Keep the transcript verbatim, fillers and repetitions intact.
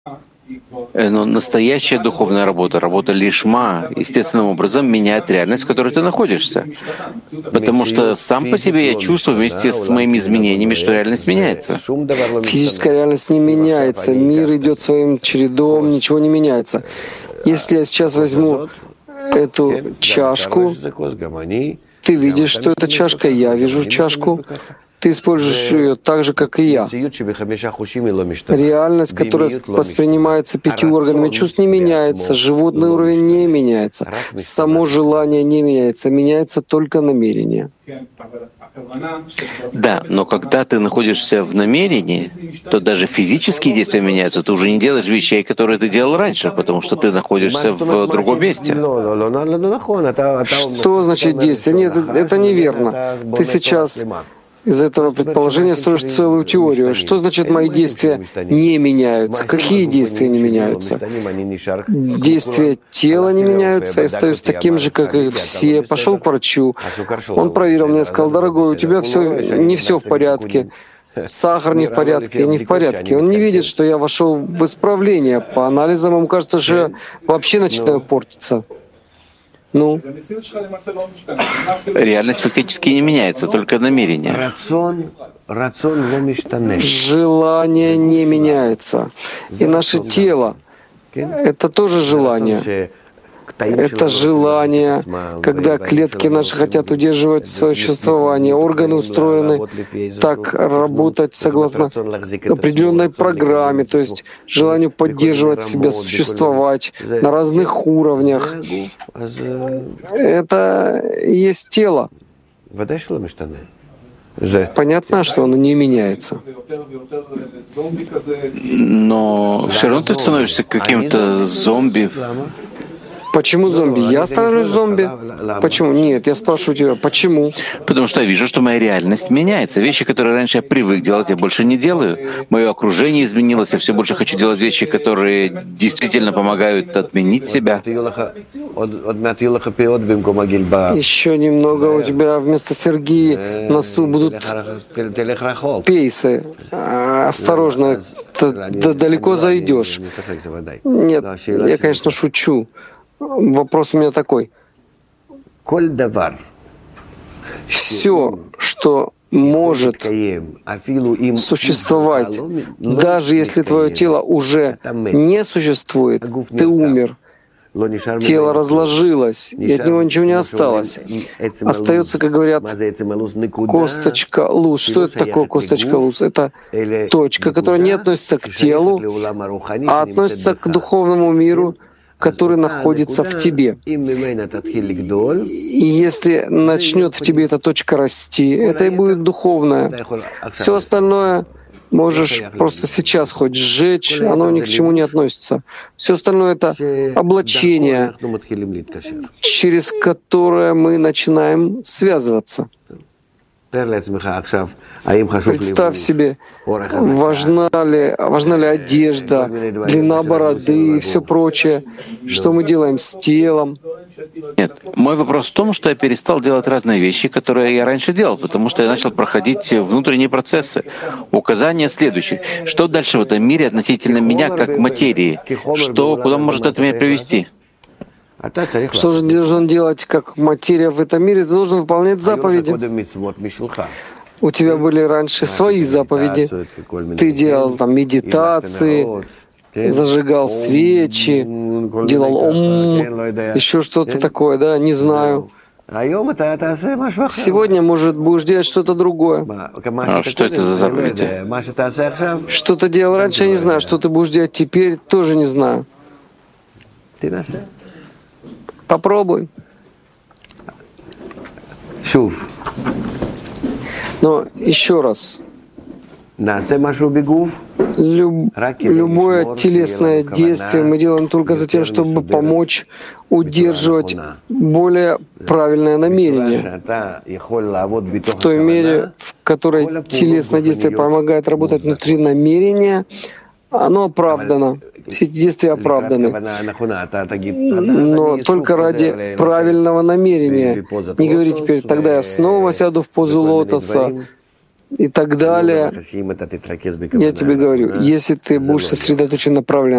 Э, Но настоящая духовная работа, работа лишма, естественным образом меняет реальность, в которой ты находишься. Потому что сам по себе я чувствую вместе с моими изменениями, что реальность меняется. Физическая реальность не меняется, мир идет своим чередом, ничего не меняется. Если я сейчас возьму эту чашку, ты видишь, что это чашка, я вижу чашку. Ты используешь ее так же, как и я. Реальность, которая воспринимается пятью органами чувств, не меняется. Животный уровень не меняется. Само желание не меняется. Меняется только намерение. Да, но когда ты находишься в намерении, то даже физические действия меняются. Ты уже не делаешь вещей, которые ты делал раньше, потому что ты находишься в другом месте. Что значит действие? Нет, это неверно. Ты сейчас из этого предположения строишь целую теорию. Что значит мои действия не меняются? Какие действия не меняются? Действия тела не меняются, я остаюсь таким же, как и все. Пошел к врачу, он проверил меня, сказал: дорогой, у тебя все не все в порядке. Сахар не в порядке, не в порядке. Он не видит, что я вошел в исправление. По анализам ему кажется, что я вообще начинаю портиться. Ну, реальность фактически не меняется, только намерение. Желание не меняется. И наше тело — это тоже желание. Это желание, когда клетки наши хотят удерживать свое существование, органы устроены так работать согласно определенной программе, то есть желанию поддерживать себя, существовать на разных уровнях. Это и есть тело. Понятно, что оно не меняется. Но все равно ты становишься каким-то зомби. Почему зомби? Я становлюсь зомби? Почему? Нет, я спрашиваю тебя, почему? Потому что я вижу, что моя реальность меняется. Вещи, которые раньше я привык делать, я больше не делаю. Мое окружение изменилось, я все больше хочу делать вещи, которые действительно помогают отменить себя. Еще немного у тебя вместо Сергея на носу будут пейсы. Осторожно, ты далеко зайдешь. Нет, я, конечно, шучу. Вопрос у меня такой. Все, что может существовать, даже если твое тело уже не существует, ты умер, тело разложилось, и от него ничего не осталось. Остается, как говорят, косточка луз. Что это такое косточка луз? Это точка, которая не относится к телу, а относится к духовному миру, который находится в тебе. И если начнет в тебе эта точка расти, это и будет духовное. Все остальное можешь просто сейчас хоть сжечь, оно ни к чему не относится. Все остальное — это облачение, через которое мы начинаем связываться. Представь себе, важна ли, важна ли одежда, длина бороды и все прочее, что мы делаем с телом. Нет, мой вопрос в том, что я перестал делать разные вещи, которые я раньше делал, потому что я начал проходить внутренние процессы. Указание следующее. Что дальше в этом мире относительно меня как материи? Что, куда может это меня привести? Что же должен делать как материя в этом мире? Ты должен выполнять заповеди. У тебя были раньше свои заповеди. Ты делал там медитации, зажигал свечи, делал ом, еще что-то такое, да, не знаю. Сегодня, может, будешь делать что-то другое. А что это за заповеди? Что ты делал раньше, я не знаю. Что ты будешь делать теперь, тоже не знаю. Попробуй. Но еще раз. Люб, любое телесное действие мы делаем только за тем, чтобы помочь удерживать более правильное намерение. В той мере, в которой телесное действие помогает работать внутри намерения, оно оправдано. Все эти действия оправданы. Но только ради правильного намерения. Не говори теперь: тогда я снова сяду в позу лотоса и так далее. Я тебе говорю, если ты будешь сосредоточен направленно